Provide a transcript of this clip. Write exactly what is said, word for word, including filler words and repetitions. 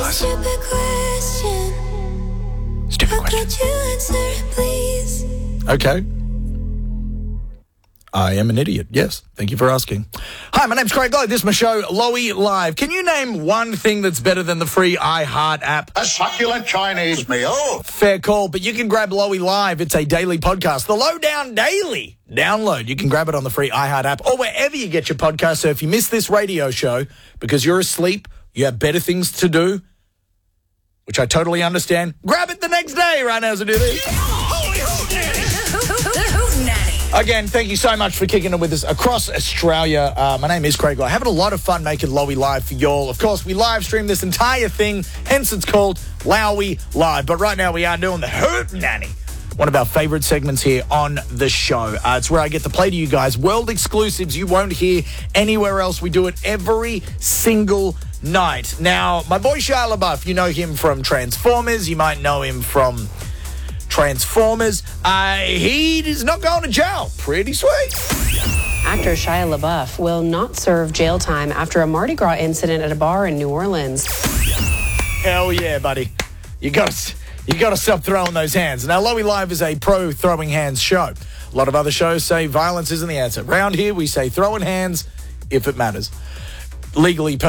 guys. Stupid question. Stupid How question. could you answer it, please? Okay. I am an idiot. Yes. Thank you for asking. Hi, my name's Craig Lowe. This is my show, Lowy Live. Can you name one thing that's better than the free iHeart app? A succulent Chinese meal. Fair call, but you can grab Lowy Live. It's a daily podcast. The Lowdown Daily. Download. You can grab it on the free iHeart app or wherever you get your podcast. So if you miss this radio show because you're asleep, you have better things to do, which I totally understand, grab it the next day right now as I do this. Again, thank you so much for kicking it with us across Australia. Uh, my name is Craig Lowe. Having a lot of fun making Lowy Live for y'all. Of course, we live stream this entire thing, hence it's called Lowy Live. But right now we are doing the Hoot Nanny, one of our favourite segments here on the show. Uh, it's where I get to play to you guys world exclusives you won't hear anywhere else. We do it every single night. Now, my boy Shia LaBeouf, you know him from Transformers. You might know him from Transformers. Uh, he is not going to jail. Pretty sweet. Actor Shia LaBeouf will not serve jail time after a Mardi Gras incident at a bar in New Orleans. Hell yeah, buddy. You got to, you got to stop throwing those hands. Now, Lowy Live is a pro throwing hands show. A lot of other shows say violence isn't the answer. Around here, we say throwing hands if it matters. Legally